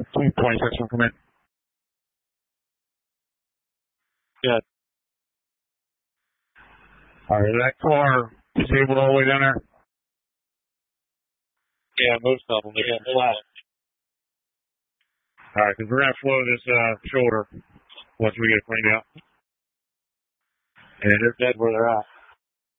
26 will come in. Good. All right, that car disabled all the way down there? Yeah, most of them. They're getting flat. All right, because we're going to flow this shoulder once we get it cleaned out. And they're dead where they're at.